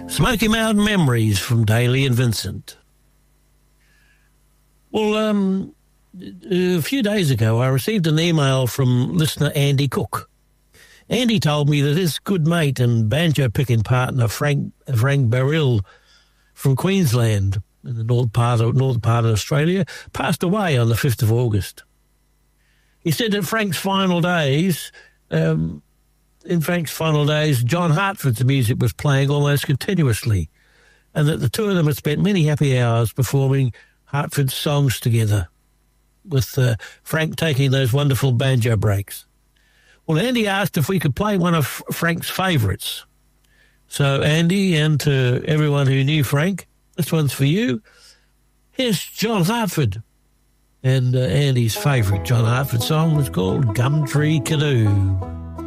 Smoky Mountain Memories from Daly and Vincent. Well, a few days ago, I received an email from listener Andy Cook. Andy told me that his good mate and banjo-picking partner, Frank Baril from Queensland, in the northern part of Australia, passed away on the 5th of August. He said that in Frank's final days, John Hartford's music was playing almost continuously, and that the two of them had spent many happy hours performing Hartford's songs together, with Frank taking those wonderful banjo breaks. Well, Andy asked if we could play one of Frank's favourites. So, Andy, and to everyone who knew Frank, this one's for you. Here's John Hartford. And Andy's favourite John Hartford song was called Gumtree Canoe.